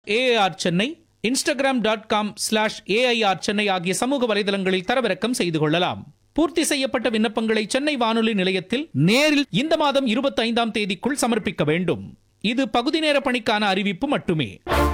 AIR Chennai, instagram.com/AIR Chennai ஆகிய சமூக வலைதளங்களில் தரவிறக்கம் செய்து கொள்ளலாம். பூர்த்தி செய்யப்பட்ட விண்ணப்பங்களை சென்னை வானொலி நிலையத்தில் நேரில் இந்த மாதம் 25ஆம் தேதிக்குள் சமர்ப்பிக்க வேண்டும். இது பகுதி நேர பணிக்கான அறிவிப்பு மட்டுமே.